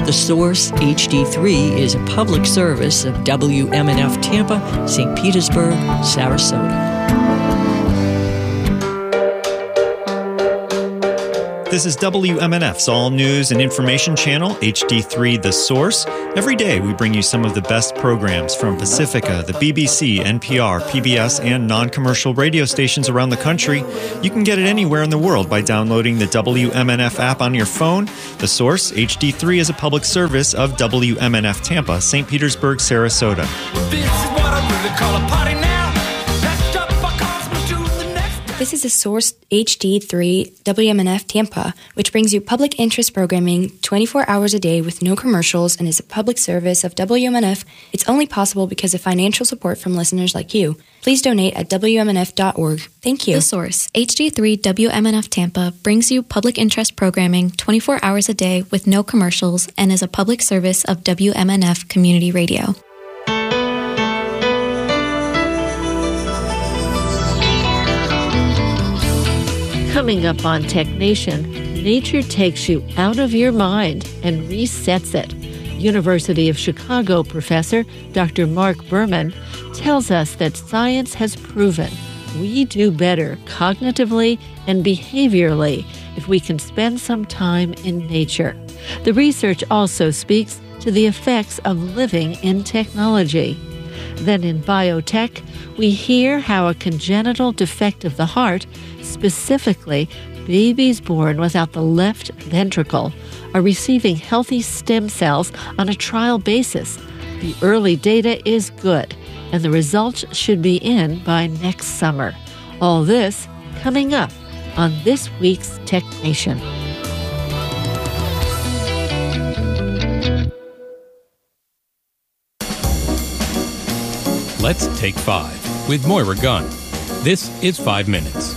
The Source HD3 is a public service of WMNF Tampa, St. Petersburg, Sarasota. This is WMNF's All News and Information Channel, HD3 The Source. Every day we bring you some of the best programs from Pacifica, the BBC, NPR, PBS, and non-commercial radio stations around the country. You can get it anywhere in the world by downloading the WMNF app on your phone. The Source HD3 is a public service of WMNF Tampa, St. Petersburg, Sarasota. This is what I really call a party now. This is the Source HD3 WMNF Tampa, which brings you public interest programming 24 hours a day with no commercials and is a public service of WMNF. It's only possible because of financial support from listeners like you. Please donate at WMNF.org. Thank you. The Source HD3 WMNF Tampa brings you public interest programming 24 hours a day with no commercials and is a public service of WMNF Community Radio. Coming up on Tech Nation, nature takes you out of your mind and resets it. University of Chicago professor Dr. Mark Berman tells us that science has proven we do better cognitively and behaviorally if we can spend some time in nature. The research also speaks to the effects of living in technology. Then in biotech, we hear how a congenital defect of the heart, specifically babies born without the left ventricle, are receiving healthy stem cells on a trial basis. The early data is good, and the results should be in by next summer. All this coming up on this week's Tech Nation. Let's Take 5 with Moira Gunn. This is 5 Minutes.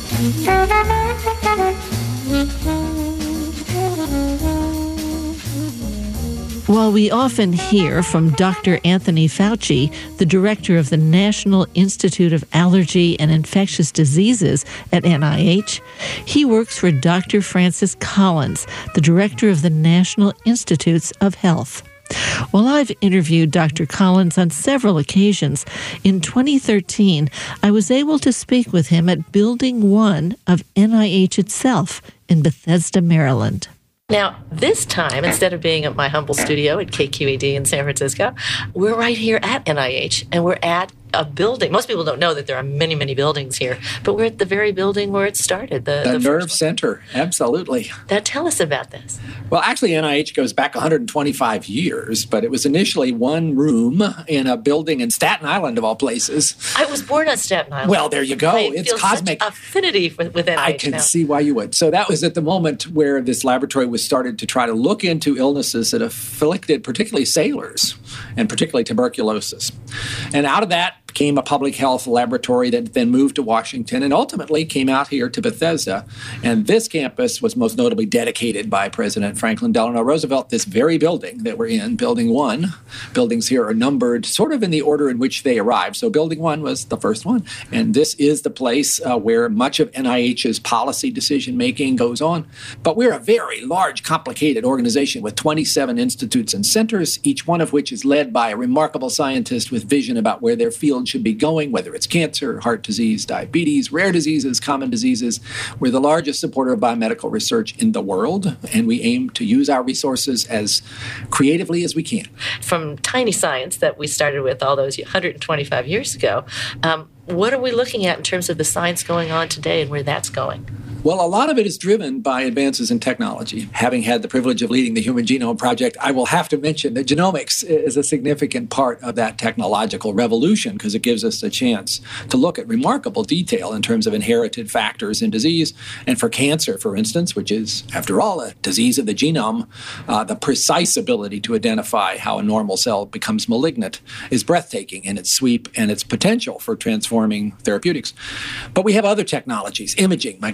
While we often hear from Dr. Anthony Fauci, the director of the National Institute of Allergy and Infectious Diseases at NIH, he works for Dr. Francis Collins, the director of the National Institutes of Health. While I've interviewed Dr. Collins on several occasions, in 2013, I was able to speak with him at Building 1 of NIH itself in Bethesda, Maryland. Now, this time, instead of being at my humble studio at KQED in San Francisco, we're right here at NIH, and we're at a building. Most people don't know that there are many, many buildings here, but we're at the very building where it started. The nerve center, absolutely. Now, tell us about this. Well, actually, NIH goes back 125 years, but it was initially one room in a building in Staten Island, of all places. I was born on Staten Island. Well, there you go. It's cosmic. Such affinity with NIH. I can see why you would. So that was at the moment where this laboratory was started to try to look into illnesses that afflicted particularly sailors and particularly tuberculosis. And out of that came a public health laboratory that then moved to Washington and ultimately came out here to Bethesda. And this campus was most notably dedicated by President Franklin Delano Roosevelt, this very building that we're in, Building 1. Buildings here are numbered sort of in the order in which they arrived. So Building 1 was the first one. And this is the place where much of NIH's policy decision-making goes on. But we're a very large, complicated organization with 27 institutes and centers, each one of which is led by a remarkable scientist with vision about where their field should be going, whether it's cancer, heart disease, diabetes, rare diseases, common diseases. We're the largest supporter of biomedical research in the world, and we aim to use our resources as creatively as we can. From tiny science that we started with all those 125 years ago, what are we looking at in terms of the science going on today and where that's going? Well, a lot of it is driven by advances in technology. Having had the privilege of leading the Human Genome Project, I will have to mention that genomics is a significant part of that technological revolution because it gives us a chance to look at remarkable detail in terms of inherited factors in disease. And for cancer, for instance, which is, after all, a disease of the genome, the precise ability to identify how a normal cell becomes malignant is breathtaking in its sweep and its potential for transforming therapeutics. But we have other technologies. Imaging, my goodness, the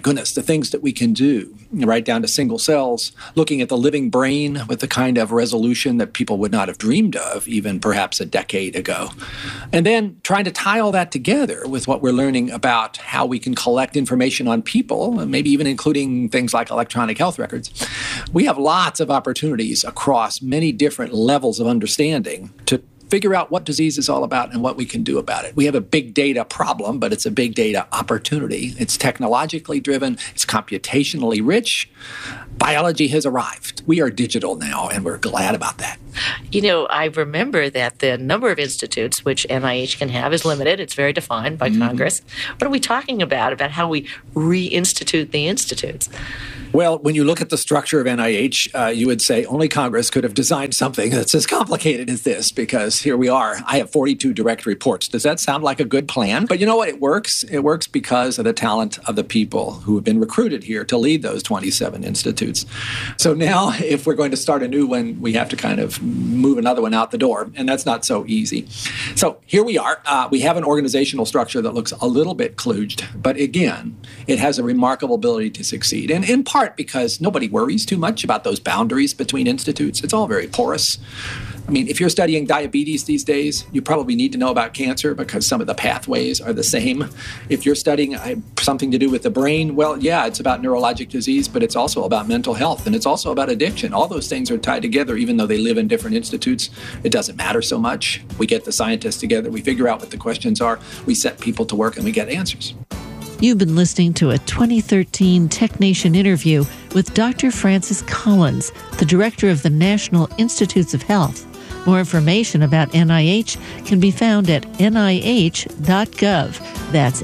things that we can do, right down to single cells, looking at the living brain with the kind of resolution that people would not have dreamed of even perhaps a decade ago. And then trying to tie all that together with what we're learning about how we can collect information on people, and maybe even including things like electronic health records. We have lots of opportunities across many different levels of understanding to figure out what disease is all about and what we can do about it. We have a big data problem, but it's a big data opportunity. It's technologically driven. It's computationally rich. Biology has arrived. We are digital now, and we're glad about that. I remember that the number of institutes which NIH can have is limited. It's very defined by Congress. What are we talking about how we reinstitute the institutes? Well, when you look at the structure of NIH, you would say only Congress could have designed something that's as complicated as this, because here we are. I have 42 direct reports. Does that sound like a good plan? But you know what? It works. It works because of the talent of the people who have been recruited here to lead those 27 institutes. So now, if we're going to start a new one, we have to kind of move another one out the door, and that's not so easy. So here we are. We have an organizational structure that looks a little bit kludged, but again, it has a remarkable ability to succeed, and in part because nobody worries too much about those boundaries between institutes. It's all very porous. I mean, if you're studying diabetes these days, you probably need to know about cancer because some of the pathways are the same. If you're studying something to do with the brain, well, yeah, it's about neurologic disease, but it's also about mental health, and it's also about addiction. All those things are tied together, even though they live in different institutes. It doesn't matter so much. We get the scientists together, we figure out what the questions are, we set people to work, and we get answers. You've been listening to a 2013 TechNation interview with Dr. Francis Collins, the director of the National Institutes of Health. More information about NIH can be found at nih.gov. That's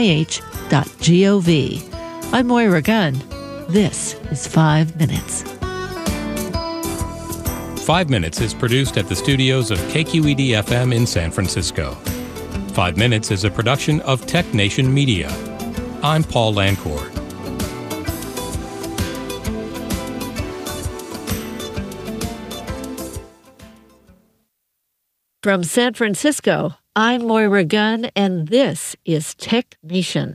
nih.gov. I'm Moira Gunn. This is 5 Minutes. 5 Minutes is produced at the studios of KQED-FM in San Francisco. 5 Minutes is a production of TechNation Media. I'm Paul Lancourt. From San Francisco, I'm Moira Gunn, and this is TechNation.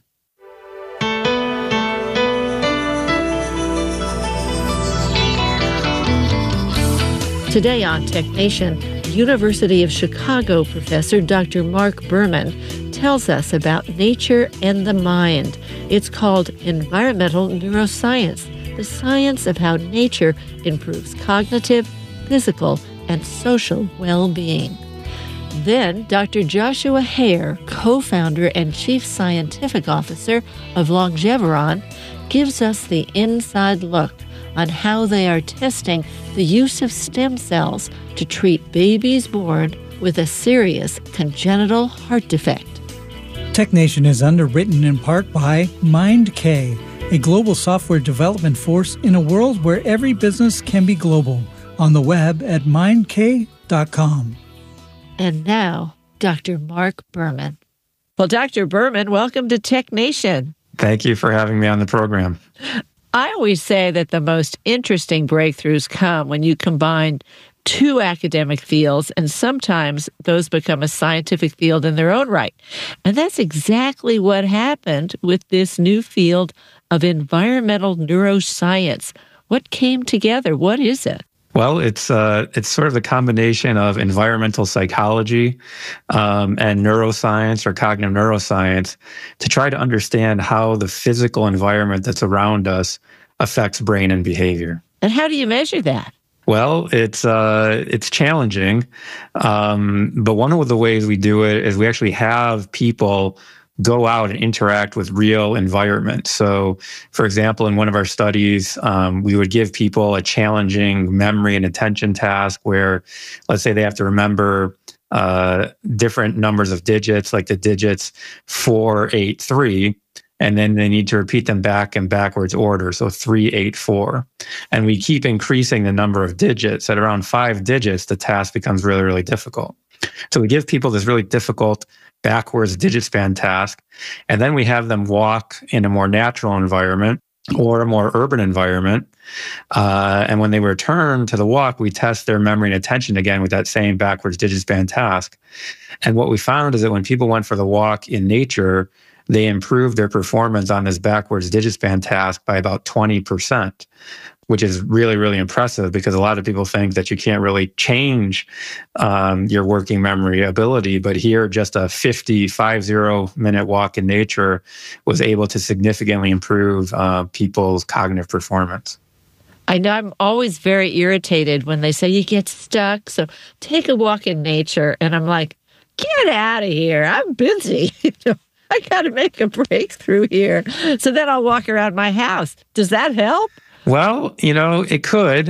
Today on TechNation, University of Chicago professor Dr. Mark Berman tells us about nature and the mind. It's called Environmental Neuroscience, the science of how nature improves cognitive, physical, and social well-being. Then, Dr. Joshua Hare, co-founder and chief scientific officer of Longeveron, gives us the inside look on how they are testing the use of stem cells to treat babies born with a serious congenital heart defect. TechNation is underwritten in part by MindK, a global software development force in a world where every business can be global. On the web at mindk.com. And now, Dr. Mark Berman. Well, Dr. Berman, welcome to TechNation. Thank you for having me on the program. I always say that the most interesting breakthroughs come when you combine two academic fields, and sometimes those become a scientific field in their own right. And that's exactly what happened with this new field of environmental neuroscience. What came together? What is it? Well, it's sort of the combination of environmental psychology and neuroscience or cognitive neuroscience to try to understand how the physical environment that's around us affects brain and behavior. And how do you measure that? Well, it's challenging, but one of the ways we do it is we actually have people go out and interact with real environments. So, for example, in one of our studies, we would give people a challenging memory and attention task where, let's say they have to remember different numbers of digits, like the digits 4, 8, 3, and then they need to repeat them back in backwards order. So 3, 8, 4. And we keep increasing the number of digits. At around 5 digits, the task becomes really, really difficult. So we give people this really difficult backwards digit span task, and then we have them walk in a more natural environment or a more urban environment. And when they return to the walk, we test their memory and attention again with that same backwards digit span task. And what we found is that when people went for the walk in nature, they improved their performance on this backwards digit span task by about 20%, which is really, really impressive because a lot of people think that you can't really change your working memory ability. But here, just a 50-minute walk in nature was able to significantly improve people's cognitive performance. I know I'm always very irritated when they say you get stuck, so take a walk in nature. And I'm like, get out of here. I'm busy. I got to make a breakthrough here. So then I'll walk around my house. Does that help? Well, it could.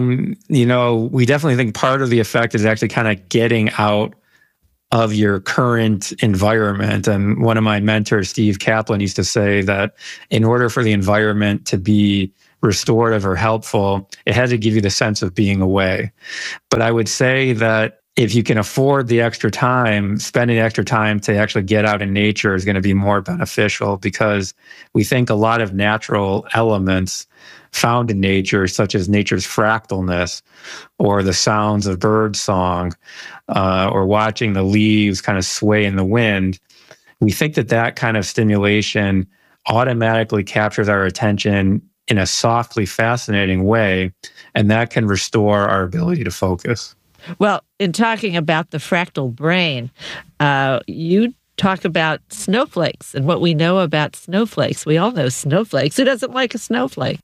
We definitely think part of the effect is actually kind of getting out of your current environment. And one of my mentors, Steve Kaplan, used to say that in order for the environment to be restorative or helpful, it has to give you the sense of being away. But I would say that if you can afford the extra time, spending extra time to actually get out in nature is going to be more beneficial, because we think a lot of natural elements found in nature, such as nature's fractalness or the sounds of bird song or watching the leaves kind of sway in the wind, we think that that kind of stimulation automatically captures our attention in a softly fascinating way, and that can restore our ability to focus. Well, in talking about the fractal brain, you talk about snowflakes and what we know about snowflakes. We all know snowflakes. Who doesn't like a snowflake?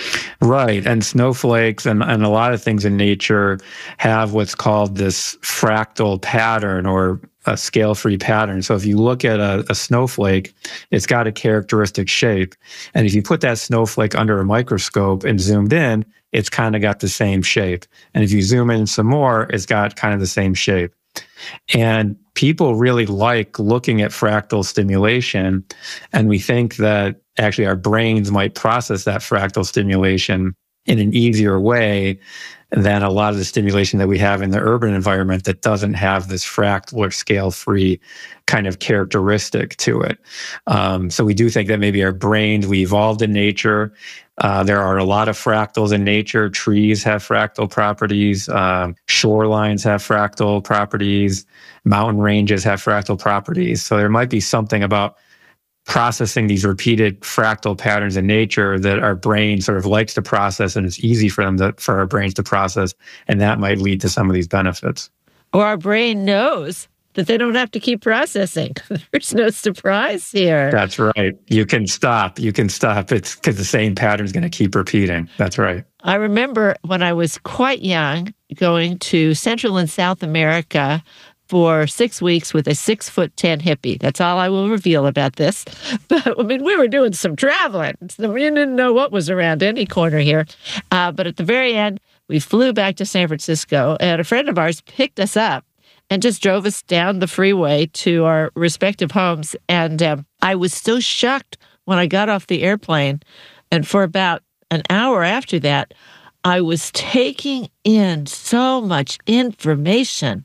Right. And snowflakes and a lot of things in nature have what's called this fractal pattern, or a scale-free pattern. So if you look at a snowflake, it's got a characteristic shape. And if you put that snowflake under a microscope and zoomed in, it's kind of got the same shape. And if you zoom in some more, it's got kind of the same shape. And people really like looking at fractal stimulation. And we think that actually our brains might process that fractal stimulation in an easier way than a lot of the stimulation that we have in the urban environment that doesn't have this fractal or scale-free kind of characteristic to it. So we do think that maybe our brains, we evolved in nature. There are a lot of fractals in nature. Trees have fractal properties. Shorelines have fractal properties. Mountain ranges have fractal properties. So there might be something about processing these repeated fractal patterns in nature that our brain sort of likes to process, and it's easy for our brains to process, and that might lead to some of these benefits. Or our brain knows that they don't have to keep processing. There's no surprise here. That's right. You can stop. It's because the same pattern is going to keep repeating. That's right. I remember when I was quite young going to Central and South America for 6 weeks with a 6'10" hippie. That's all I will reveal about this. But I mean, we were doing some traveling. So we didn't know what was around any corner here. But at the very end, we flew back to San Francisco, and a friend of ours picked us up and just drove us down the freeway to our respective homes. And I was so shocked when I got off the airplane. And for about an hour after that, I was taking in so much information.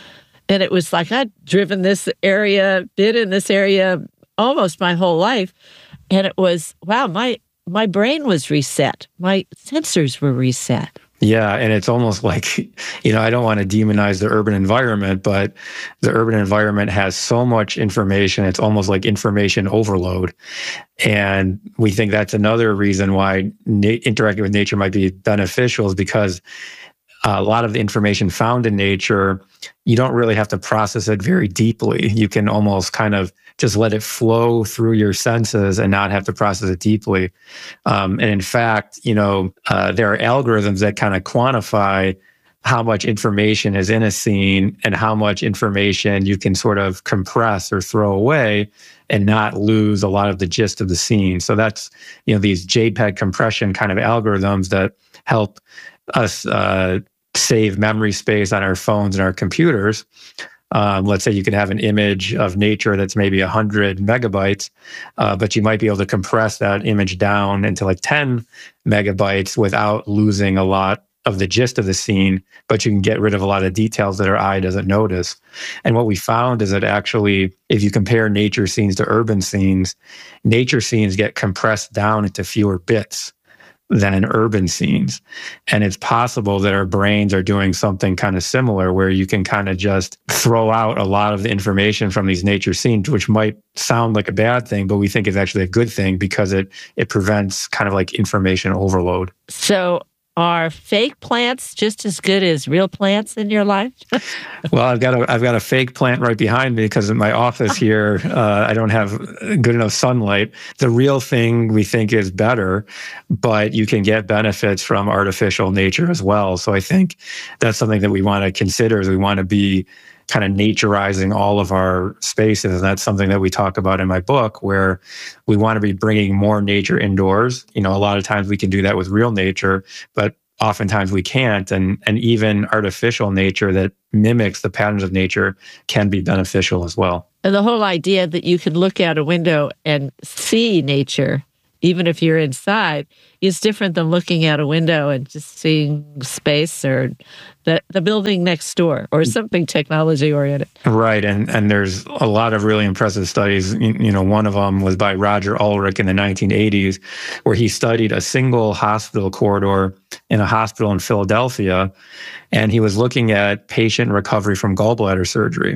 And it was like I'd driven this area, been in this area almost my whole life. And it was, wow, my brain was reset. My sensors were reset. Yeah, and it's almost like, I don't want to demonize the urban environment, but the urban environment has so much information. It's almost like information overload. And we think that's another reason why interacting with nature might be beneficial, is because a lot of the information found in nature, you don't really have to process it very deeply. You can almost kind of just let it flow through your senses and not have to process it deeply. And in fact, there are algorithms that kind of quantify how much information is in a scene and how much information you can sort of compress or throw away and not lose a lot of the gist of the scene. So that's, these JPEG compression kind of algorithms that help us save memory space on our phones and our computers. Let's say you could have an image of nature that's maybe 100 megabytes, but you might be able to compress that image down into like 10 megabytes without losing a lot of the gist of the scene, but you can get rid of a lot of details that our eye doesn't notice. And what we found is that actually, if you compare nature scenes to urban scenes, nature scenes get compressed down into fewer bits. than in urban scenes. And it's possible that our brains are doing something kind of similar, where you can kind of just throw out a lot of the information from these nature scenes, which might sound like a bad thing, but we think is actually a good thing because it prevents kind of like information overload. So are fake plants just as good as real plants in your life? Well, I've got a fake plant right behind me because in my office here, I don't have good enough sunlight. The real thing we think is better, but you can get benefits from artificial nature as well. So I think that's something that we want to consider, is we want to be kind of naturizing all of our spaces. And that's something that we talk about in my book, where we want to be bringing more nature indoors. A lot of times we can do that with real nature, but oftentimes we can't. And even artificial nature that mimics the patterns of nature can be beneficial as well. And the whole idea that you can look out a window and see nature, even if you're inside, is different than looking out a window and just seeing space or the building next door or something technology-oriented. Right, and there's a lot of really impressive studies. One of them was by Roger Ulrich in the 1980s, where he studied a single hospital corridor in a hospital in Philadelphia, and he was looking at patient recovery from gallbladder surgery.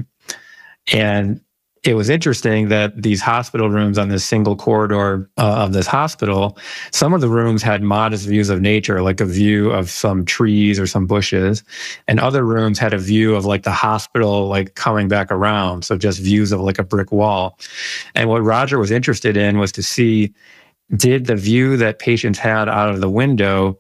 And it was interesting that these hospital rooms on this single corridor of this hospital, some of the rooms had modest views of nature, like a view of some trees or some bushes, and other rooms had a view of like the hospital like coming back around, so just views of like a brick wall. And what Roger was interested in was to see, did the view that patients had out of the window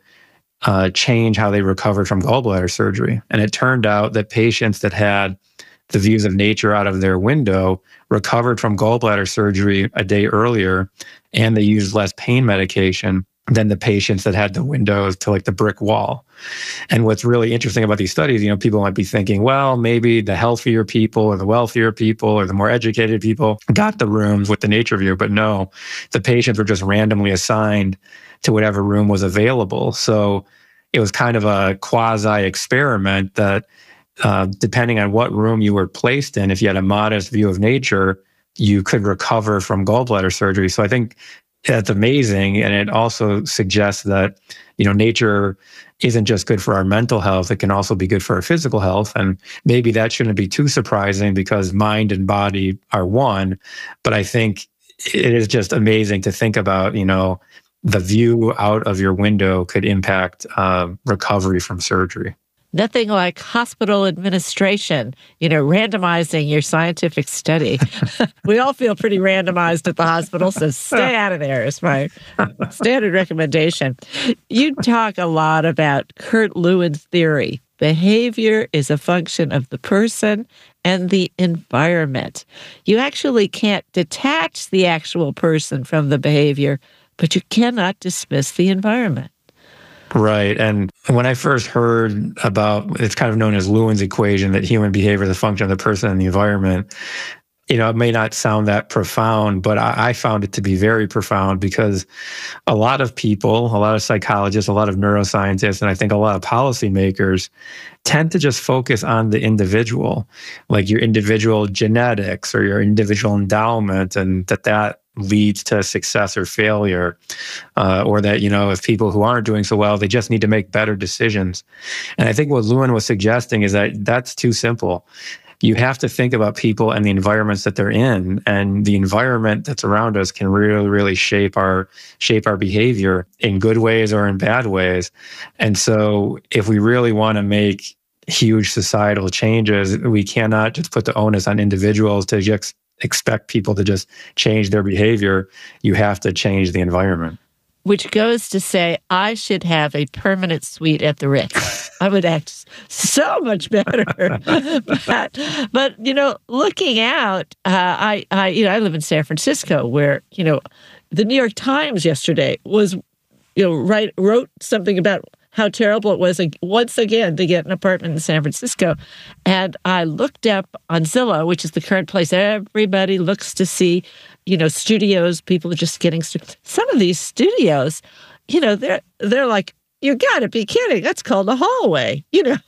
change how they recovered from gallbladder surgery? And it turned out that patients that had the views of nature out of their window recovered from gallbladder surgery a day earlier, and they used less pain medication than the patients that had the windows to like the brick wall. And what's really interesting about these studies, people might be thinking, well, maybe the healthier people or the wealthier people or the more educated people got the rooms with the nature view, but no, the patients were just randomly assigned to whatever room was available. So it was kind of a quasi-experiment that depending on what room you were placed in, if you had a modest view of nature, you could recover from gallbladder surgery. So I think that's amazing. And it also suggests that, nature isn't just good for our mental health. It can also be good for our physical health. And maybe that shouldn't be too surprising because mind and body are one. But I think it is just amazing to think about, the view out of your window could impact recovery from surgery. Nothing like hospital administration, randomizing your scientific study. We all feel pretty randomized at the hospital, so stay out of there is my standard recommendation. You talk a lot about Kurt Lewin's theory. Behavior is a function of the person and the environment. You actually can't detach the actual person from the behavior, but you cannot dismiss the environment. Right. And when I first heard about, it's kind of known as Lewin's equation, that human behavior is a function of the person and the environment, it may not sound that profound, but I found it to be very profound because a lot of people, a lot of psychologists, a lot of neuroscientists, and I think a lot of policymakers tend to just focus on the individual, like your individual genetics or your individual endowment, and that leads to success or failure, or that, if people who aren't doing so well, they just need to make better decisions. And I think what Lewin was suggesting is that that's too simple. You have to think about people and the environments that they're in, and the environment that's around us can really, really shape our behavior in good ways or in bad ways. And so if we really want to make huge societal changes, we cannot just put the onus on individuals to just expect people to just change their behavior. You have to change the environment. Which goes to say, I should have a permanent suite at the Ritz. I would act so much better. but looking out, I live in San Francisco, where the New York Times yesterday was wrote something about how terrible it was once again to get an apartment in San Francisco. And I looked up on Zillow, which is the current place everybody looks to see, studios. People are just getting some of these studios, they're like, you got to be kidding. That's called a hallway,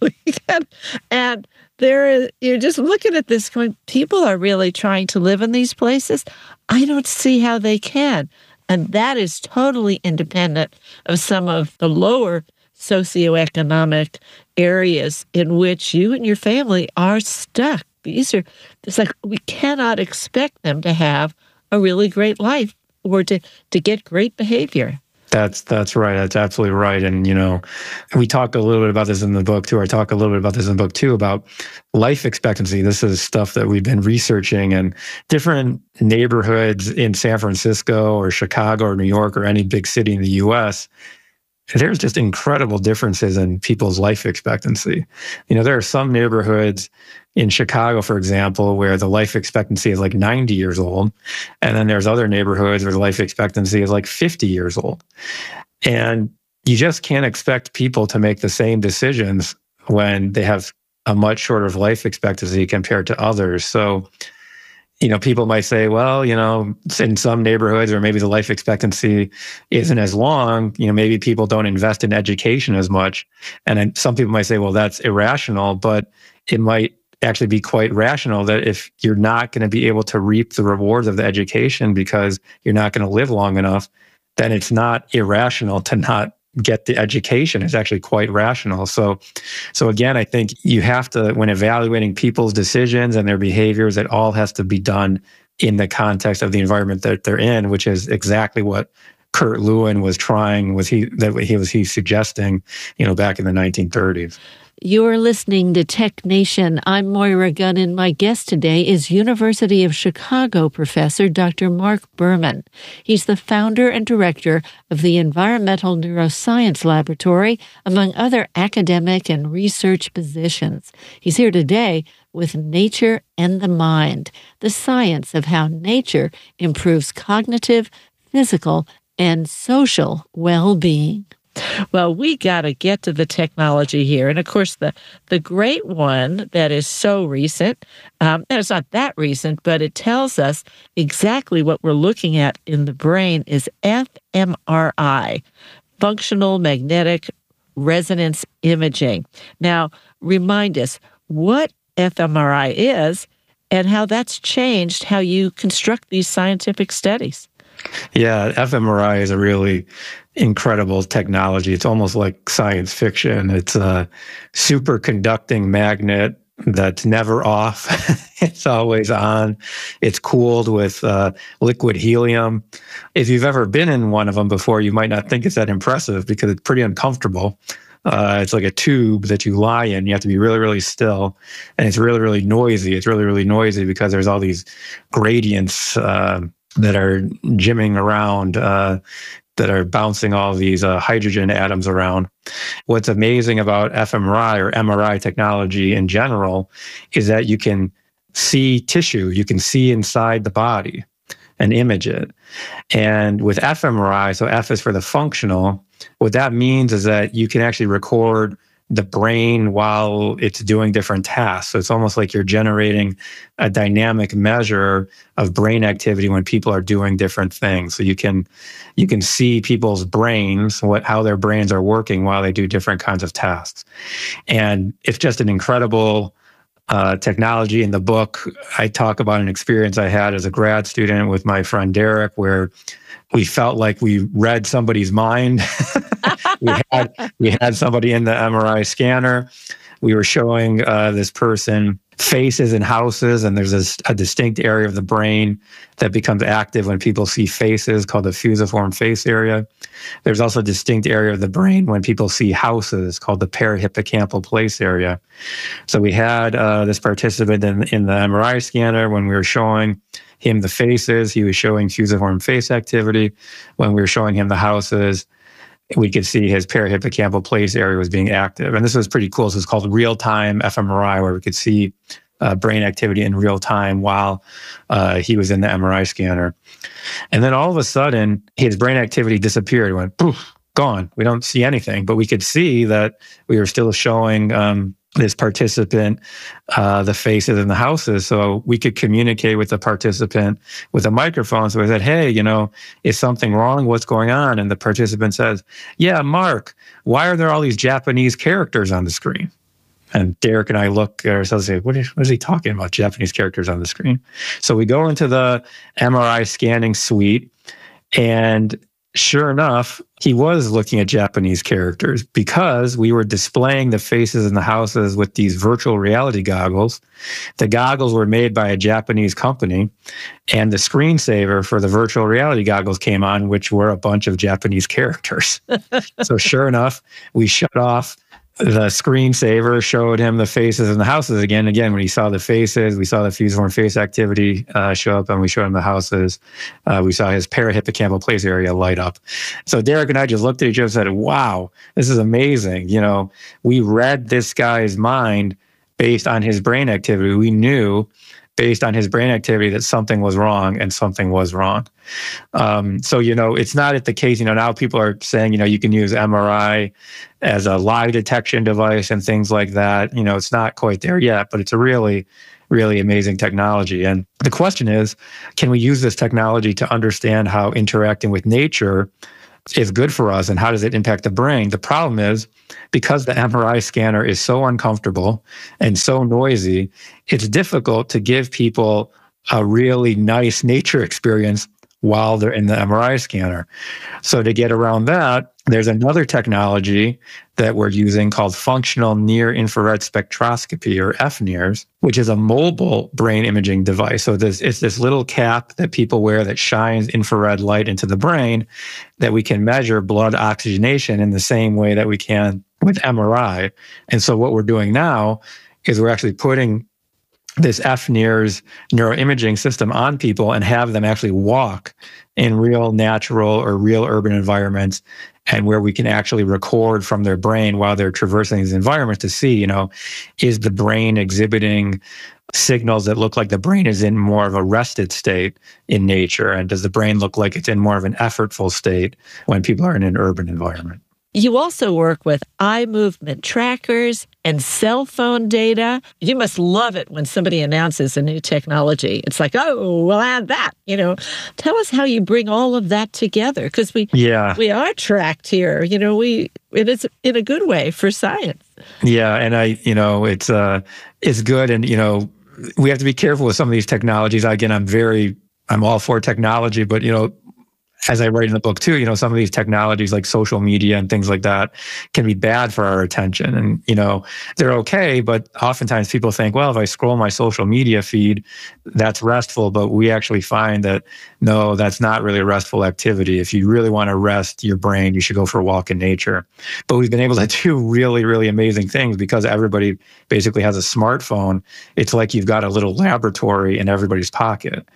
and you're just looking at this going, people are really trying to live in these places. I don't see how they can. And that is totally independent of some of the lower socioeconomic areas in which you and your family are stuck. It's like we cannot expect them to have a really great life or to get great behavior. That's right. That's absolutely right. And, we talk a little bit about this in the book too. I talk a little bit about this in the book too, about life expectancy. This is stuff that we've been researching, and different neighborhoods in San Francisco or Chicago or New York or any big city in the US, there's just incredible differences in people's life expectancy. There are some neighborhoods in Chicago, for example, where the life expectancy is like 90 years old. And then there's other neighborhoods where the life expectancy is like 50 years old. And you just can't expect people to make the same decisions when they have a much shorter life expectancy compared to others. So, people might say, well, in some neighborhoods, or maybe the life expectancy isn't as long, maybe people don't invest in education as much. And then some people might say, well, that's irrational, but it might actually be quite rational that if you're not going to be able to reap the rewards of the education because you're not going to live long enough, then it's not irrational to not get the education. Is actually quite rational. So again, I think you have to, when evaluating people's decisions and their behaviors, it all has to be done in the context of the environment that they're in, which is exactly what Kurt Lewin was suggesting, back in the 1930s. You're listening to Tech Nation. I'm Moira Gunn, and my guest today is University of Chicago professor Dr. Mark Berman. He's the founder and director of the Environmental Neuroscience Laboratory, among other academic and research positions. He's here today with Nature and the Mind, the science of how nature improves cognitive, physical, and social well-being. Well, we got to get to the technology here. And of course, the great one that is so recent, and it's not that recent, but it tells us exactly what we're looking at in the brain is fMRI, functional magnetic resonance imaging. Now, remind us what fMRI is and how that's changed how you construct these scientific studies. Yeah, fMRI is a really incredible technology. It's almost like science fiction. It's a superconducting magnet that's never off. It's always on. It's cooled with liquid helium. If you've ever been in one of them before, you might not think it's that impressive because it's pretty uncomfortable. It's like a tube that you lie in. You have to be really, really still. And it's really, really noisy. It's really, really noisy because there's all these gradients that are jimming around, that are bouncing all these hydrogen atoms around. What's amazing about fMRI or MRI technology in general is that you can see tissue. You can see inside the body and image it. And with fMRI, so F is for the functional, what that means is that you can actually record the brain while it's doing different tasks. So it's almost like you're generating a dynamic measure of brain activity when people are doing different things. So you can see people's brains, how their brains are working while they do different kinds of tasks. And it's just an incredible technology. In the book, I talk about an experience I had as a grad student with my friend Derek, where we felt like we read somebody's mind. we had somebody in the MRI scanner. We were showing this person faces in houses, and there's a distinct area of the brain that becomes active when people see faces called the fusiform face area. There's also a distinct area of the brain when people see houses called the parahippocampal place area. So we had this participant in the MRI scanner. When we were showing him the faces, he was showing fusiform face activity. When we were showing him the houses, we could see his parahippocampal place area was being active. And this was pretty cool. So it's called real-time fMRI, where we could see brain activity in real time while he was in the MRI scanner. And then all of a sudden, his brain activity disappeared. It went, poof, gone. We don't see anything. But we could see that we were still showing this participant the faces in the houses. So we could communicate with the participant with a microphone. So we said, hey, is something wrong? What's going on? And the participant says, yeah, Mark, why are there all these Japanese characters on the screen? And Derek and I look at ourselves and say, what is he talking about, Japanese characters on the screen? So we go into the MRI scanning suite. And sure enough, he was looking at Japanese characters because we were displaying the faces in the houses with these virtual reality goggles. The goggles were made by a Japanese company, and the screensaver for the virtual reality goggles came on, which were a bunch of Japanese characters. So sure enough, we shut off the screensaver, showed him the faces in the houses again. Again, when he saw the faces, we saw the fusiform face activity show up, and we showed him the houses. We saw his parahippocampal place area light up. So Derek and I just looked at each other and said, wow, this is amazing. You know, we read this guy's mind based on his brain activity. We knew based on his brain activity that something was wrong, and something was wrong. So, you know, it's not at the case, you know, now people are saying, you know, you can use MRI as a lie detection device and things like that. You know, it's not quite there yet, but it's a really, really amazing technology. And the question is, can we use this technology to understand how interacting with nature is good for us, and how does it impact the brain? The problem is, because the MRI scanner is so uncomfortable and so noisy, it's difficult to give people a really nice nature experience while they're in the MRI scanner. So to get around that, there's another technology that we're using called functional near-infrared spectroscopy, or FNIRS, which is a mobile brain imaging device. So it's this little cap that people wear that shines infrared light into the brain, that we can measure blood oxygenation in the same way that we can with MRI. And so what we're doing now is we're actually putting this FNIRS neuroimaging system on people and have them actually walk in real natural or real urban environments, and where we can actually record from their brain while they're traversing these environments to see, you know, is the brain exhibiting signals that look like the brain is in more of a rested state in nature? And does the brain look like it's in more of an effortful state when people are in an urban environment? You also work with eye movement trackers and cell phone data. You must love it when somebody announces a new technology. It's like, oh, we'll add that. You know, tell us how you bring all of that together, because we are tracked here. You know, it is in a good way for science. Yeah, and it's good, and you know, we have to be careful with some of these technologies. Again, I'm all for technology, but you know, as I write in the book too, you know, some of these technologies like social media and things like that can be bad for our attention. And, you know, they're okay, but oftentimes people think, well, if I scroll my social media feed, that's restful. But we actually find that, no, that's not really a restful activity. If you really want to rest your brain, you should go for a walk in nature. But we've been able to do really, really amazing things because everybody basically has a smartphone. It's like you've got a little laboratory in everybody's pocket.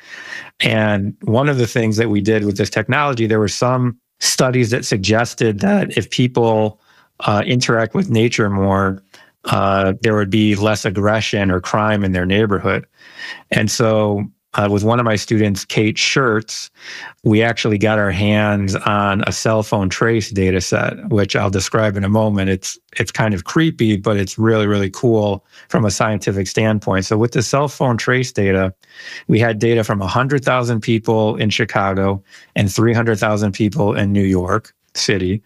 And one of the things that we did with this technology, there were some studies that suggested that if people interact with nature more, there would be less aggression or crime in their neighborhood. And so with one of my students, Kate Schertz, we actually got our hands on a cell phone trace data set, which I'll describe in a moment. It's kind of creepy, but it's really, really cool from a scientific standpoint. So with the cell phone trace data, we had data from 100,000 people in Chicago and 300,000 people in New York City.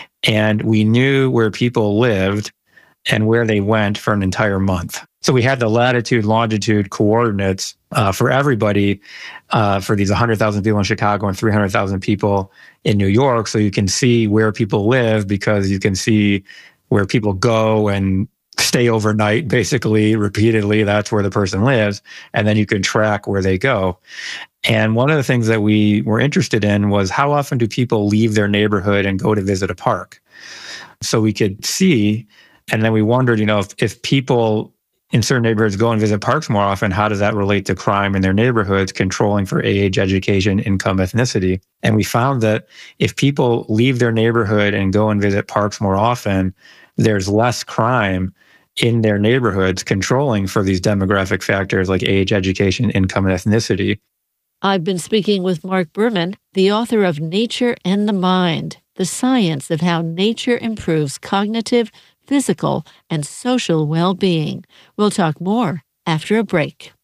And we knew where people lived and where they went for an entire month. So we had the latitude, longitude coordinates for everybody, for these 100,000 people in Chicago and 300,000 people in New York. So you can see where people live because you can see where people go and stay overnight, basically, repeatedly. That's where the person lives. And then you can track where they go. And one of the things that we were interested in was how often do people leave their neighborhood and go to visit a park? So we could see, and then we wondered, you know, if people in certain neighborhoods go and visit parks more often, how does that relate to crime in their neighborhoods, controlling for age, education, income, ethnicity? And we found that if people leave their neighborhood and go and visit parks more often, there's less crime in their neighborhoods, controlling for these demographic factors like age, education, income, and ethnicity. I've been speaking with Mark Berman, the author of Nature and the Mind, the science of how nature improves cognitive, physical, and social well-being. We'll talk more after a break.